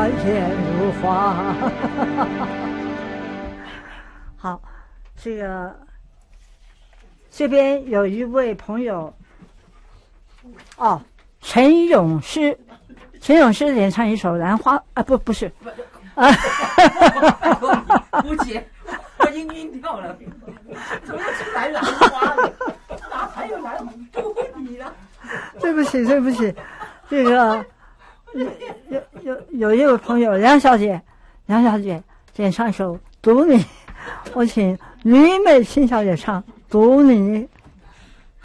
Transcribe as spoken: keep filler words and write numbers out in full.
花艳如花。好，这个这边有一位朋友，哦，陈咏诗，陈咏诗演唱一首《兰花》啊，不，不是，啊， 吴姐，我已经晕掉了，怎么是来兰花了？哪还有兰花？都你了。 对不起，对不起，这个有有有有一位朋友梁小姐，梁小姐演唱一首《读你》，我请吕美琴小姐唱《读你》。